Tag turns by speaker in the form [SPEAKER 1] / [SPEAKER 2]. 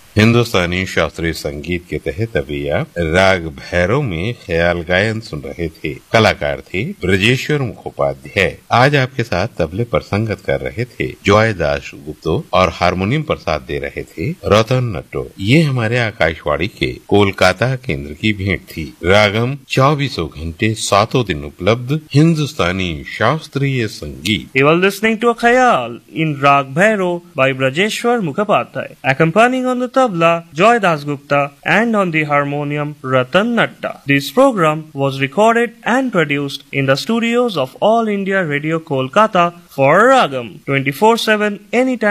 [SPEAKER 1] हिंदुस्तानी शास्त्रीय संगीत के तहत अभी आप राग भैरव में ख्याल गायन सुन रहे थे। कलाकार थे ब्रजेश्वर मुखोपाध्याय। आज आपके साथ तबले पर संगत कर रहे थे जॉय दास गुप्तो और हारमोनियम पर साथ दे रहे थे रतन नट्टो। ये हमारे आकाशवाणी के कोलकाता केंद्र की भेंट थी। रागम 24 घंटे 7 दिन उपलब्ध हिंदुस्तानी शास्त्रीय संगीत।
[SPEAKER 2] You are listening to a khayal in Rag Bhairav by Brajeshwar Mukhopadhyay, accompanying on the tabla Joy Das Gupta and on the harmonium Ratan Natta. This program was recorded and produced in the studios of All India Radio Kolkata for Ragam 24/7 anytime.